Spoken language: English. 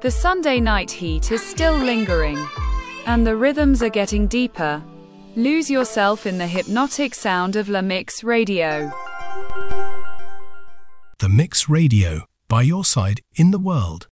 The Sunday night heat is still lingering, and the rhythms are getting deeper. Lose yourself in the hypnotic sound of La Mix Radio. The Mix Radio, by your side in the world.